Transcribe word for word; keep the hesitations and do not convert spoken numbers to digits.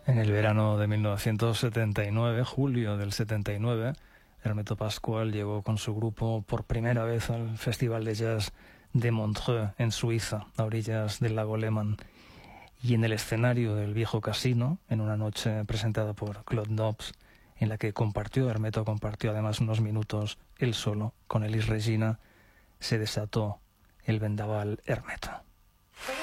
En el verano de mil novecientos setenta y nueve, julio del setenta y nueve, Hermeto Pascual llegó con su grupo por primera vez al Festival de Jazz de Montreux, en Suiza, a orillas del lago Léman. Y en el escenario del viejo casino, en una noche presentada por Claude Nobs, en la que compartió, Hermeto compartió además unos minutos él solo con Elis Regina, se desató el vendaval Hermeto.